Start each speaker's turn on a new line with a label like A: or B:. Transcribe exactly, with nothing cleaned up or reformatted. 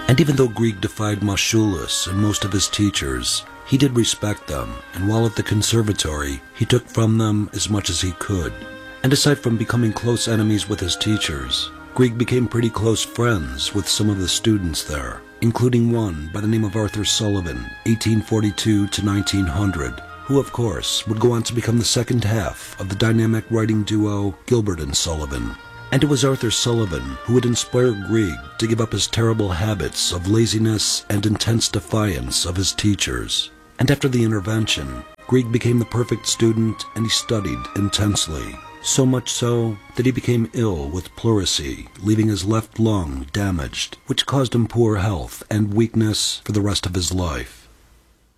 A: And even though Grieg defied Moscheles and most of his teachers, he did respect them, and while at the conservatory, he took from them as much as he could. And aside from becoming close enemies with his teachers, Grieg became pretty close friends with some of the students there, including one by the name of Arthur Sullivan, eighteen forty-two to nineteen hundred, who of course would go on to become the second half of the dynamic writing duo Gilbert and Sullivan. And it was Arthur Sullivan who would inspire Grieg to give up his terrible habits of laziness and intense defiance of his teachers. And after the intervention, Grieg became the perfect student and he studied intensely. So much so that he became ill with pleurisy, leaving his left lung damaged, which caused him poor health and weakness for the rest of his life.